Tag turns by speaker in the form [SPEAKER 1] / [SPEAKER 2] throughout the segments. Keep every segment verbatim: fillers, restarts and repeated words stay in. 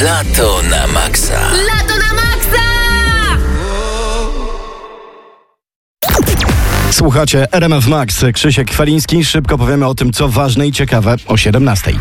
[SPEAKER 1] Lato na maksa.
[SPEAKER 2] Lato na maksa!
[SPEAKER 3] Słuchacie R M F Max. Krzysiek Kwaliński. Szybko powiemy o tym, co ważne i ciekawe o siedemnastej.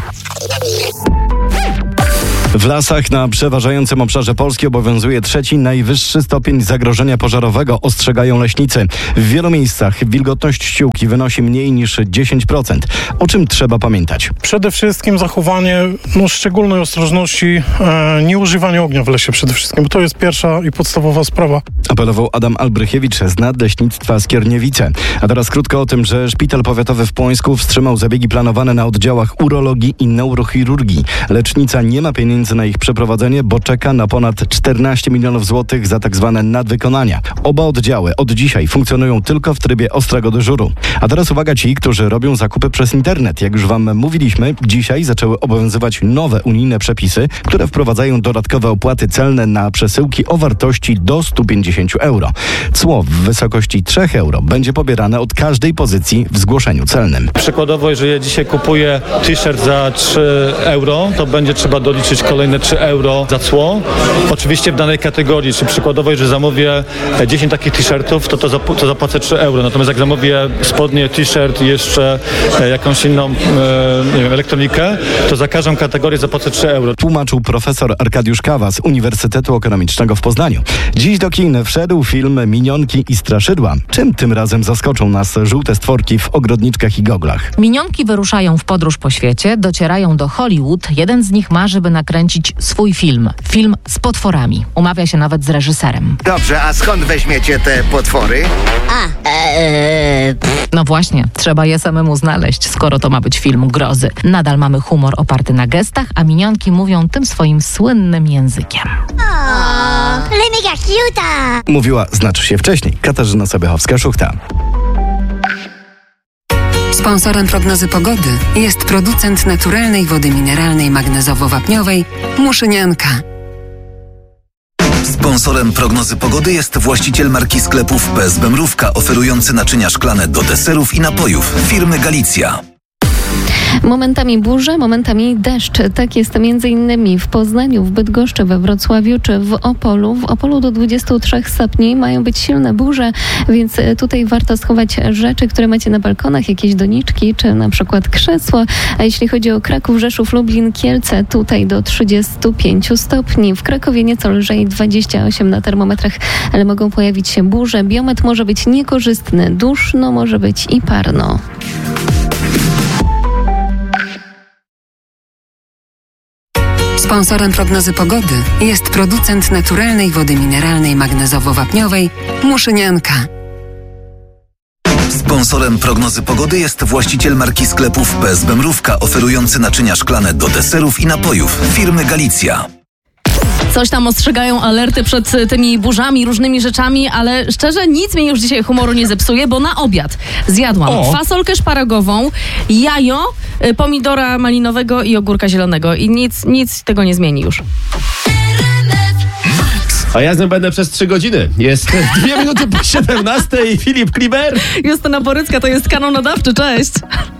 [SPEAKER 3] W lasach na przeważającym obszarze Polski obowiązuje trzeci najwyższy stopień zagrożenia pożarowego, ostrzegają leśnicy. W wielu miejscach wilgotność ściółki wynosi mniej niż dziesięć procent. O czym trzeba pamiętać?
[SPEAKER 4] Przede wszystkim zachowanie no, szczególnej ostrożności, e, nieużywanie ognia w lesie przede wszystkim, bo to jest pierwsza i podstawowa sprawa.
[SPEAKER 3] Apelował Adam Albrychiewicz z Nadleśnictwa Skierniewice. A teraz krótko o tym, że Szpital Powiatowy w Płońsku wstrzymał zabiegi planowane na oddziałach urologii i neurochirurgii. Lecznica nie ma pieniędzy na ich przeprowadzenie, bo czeka na ponad czternaście milionów złotych za tak zwane nadwykonania. Oba oddziały od dzisiaj funkcjonują tylko w trybie ostrego dyżuru. A teraz uwaga ci, którzy robią zakupy przez internet. Jak już wam mówiliśmy, dzisiaj zaczęły obowiązywać nowe unijne przepisy, które wprowadzają dodatkowe opłaty celne na przesyłki o wartości do stu pięćdziesięciu euro. Cło w wysokości trzech euro będzie pobierane od każdej pozycji w zgłoszeniu celnym.
[SPEAKER 5] Przykładowo, jeżeli ja dzisiaj kupuję t-shirt za trzy euro, to będzie trzeba doliczyć kolejne trzy euro za cło. Oczywiście w danej kategorii, czy przykładowo, jeżeli zamówię dziesięć takich t-shirtów, to, to, zap- to zapłacę trzy euro. Natomiast jak zamówię spodnie, t-shirt i jeszcze e, jakąś inną e, nie wiem, elektronikę, to za każdą kategorię zapłacę trzy euro.
[SPEAKER 3] Tłumaczył profesor Arkadiusz Kawa z Uniwersytetu Ekonomicznego w Poznaniu. Dziś do kin wszedł film Minionki i Straszydła. Czym tym razem zaskoczą nas żółte stworki w ogrodniczkach i goglach?
[SPEAKER 2] Minionki wyruszają w podróż po świecie, docierają do Hollywood. Jeden z nich marzy, by nakręcić swój film. Film z potworami. Umawia się nawet z reżyserem.
[SPEAKER 6] Dobrze, a skąd weźmiecie te potwory?
[SPEAKER 2] A, ee, no właśnie, trzeba je samemu znaleźć, skoro to ma być film grozy. Nadal mamy humor oparty na gestach, a minionki mówią tym swoim słynnym językiem.
[SPEAKER 3] Mówiła, znaczy się wcześniej, Katarzyna Sobiechowska-Szuchta.
[SPEAKER 7] Sponsorem prognozy pogody jest producent naturalnej wody mineralnej magnezowo-wapniowej Muszynianka.
[SPEAKER 1] Sponsorem prognozy pogody jest właściciel marki sklepów P S B Mrówka, oferujący naczynia szklane do deserów i napojów firmy Galicja.
[SPEAKER 8] Momentami burze, momentami deszcz. Tak jest między innymi w Poznaniu, w Bydgoszczy, we Wrocławiu czy w Opolu. W Opolu do dwudziestu trzech stopni mają być silne burze, więc tutaj warto schować rzeczy, które macie na balkonach, jakieś doniczki czy na przykład krzesło. A jeśli chodzi o Kraków, Rzeszów, Lublin, Kielce, tutaj do trzydziestu pięciu stopni. W Krakowie nieco lżej, dwadzieścia osiem na termometrach, ale mogą pojawić się burze. Biometr może być niekorzystny, duszno może być i parno.
[SPEAKER 7] Sponsorem prognozy pogody jest producent naturalnej wody mineralnej magnezowo-wapniowej Muszynianka.
[SPEAKER 1] Sponsorem prognozy pogody jest właściciel marki sklepów P S B Mrówka, oferujący naczynia szklane do deserów i napojów firmy Galicja.
[SPEAKER 9] Coś tam ostrzegają alerty przed tymi burzami, różnymi rzeczami, ale szczerze nic mi już dzisiaj humoru nie zepsuje, bo na obiad zjadłam o. fasolkę szparagową, jajo, pomidora malinowego i ogórka zielonego i nic, nic tego nie zmieni już.
[SPEAKER 10] A ja z nim będę przez trzy godziny. Jest dwie minuty po siedemnastej. Filip Kliber.
[SPEAKER 9] Justyna Borycka, to jest kanał nadawczy, cześć.